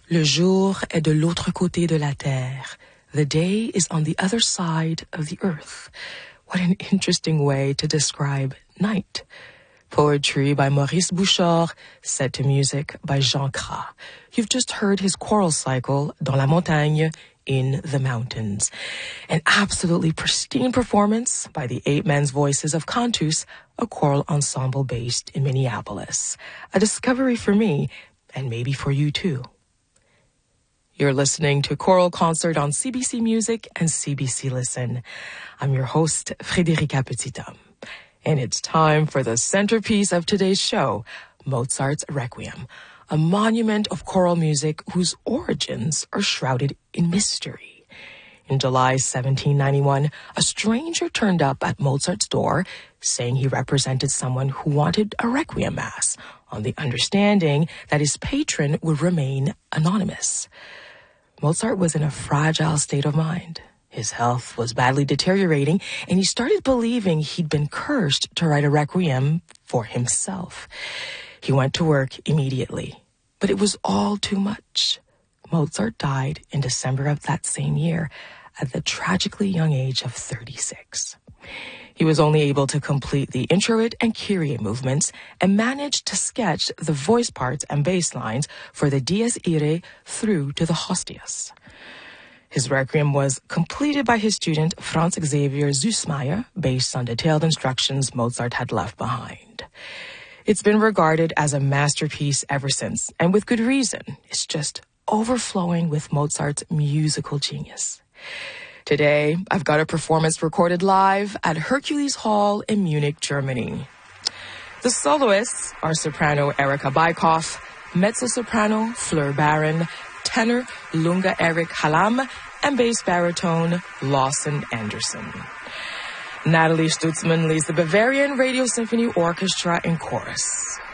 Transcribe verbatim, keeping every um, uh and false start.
Le jour est de l'autre côté de la terre. The day is on the other side of the earth. What an interesting way to describe night. Poetry by Maurice Bouchard, set to music by Jean Cras. You've just heard his choral cycle, Dans la montagne, in the mountains. An absolutely pristine performance by the eight men's voices of Cantus, a choral ensemble based in Minneapolis. A discovery for me, and maybe for you too. You're listening to Choral Concert on C B C Music and C B C Listen. I'm your host, Frédérica Petithomme. And it's time for the centerpiece of today's show, Mozart's Requiem, a monument of choral music whose origins are shrouded in mystery. In July seventeen ninety-one, a stranger turned up at Mozart's door, saying he represented someone who wanted a Requiem Mass, on the understanding that his patron would remain anonymous. Mozart was in a fragile state of mind. His health was badly deteriorating, and he started believing he'd been cursed to write a requiem for himself. He went to work immediately, but it was all too much. Mozart died in December of that same year at the tragically young age of thirty-six. He was only able to complete the introit and Kyrie movements and managed to sketch the voice parts and bass lines for the Dies Irae through to the Hostias. His requiem was completed by his student Franz Xavier Süssmayr based on detailed instructions Mozart had left behind. It's been regarded as a masterpiece ever since, and with good reason. It's just overflowing with Mozart's musical genius. Today, I've got a performance recorded live at Hercules Hall in Munich, Germany. The soloists are soprano Erika Beikoff, mezzo-soprano Fleur Baron, tenor Lunga Erik Hallam, and bass baritone Lawson Anderson. Natalie Stutzman leads the Bavarian Radio Symphony Orchestra in chorus.